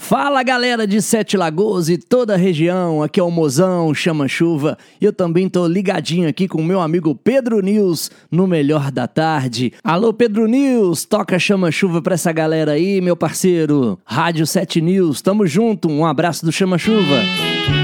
Fala galera de Sete Lagoas e toda a região, aqui é o Mozão, Chama-Chuva, e eu também tô ligadinho aqui com o meu amigo Pedro News no Melhor da Tarde. Alô Pedro News, toca Chama-Chuva pra essa galera aí, meu parceiro. Rádio 7 News, tamo junto, um abraço do Chama-Chuva.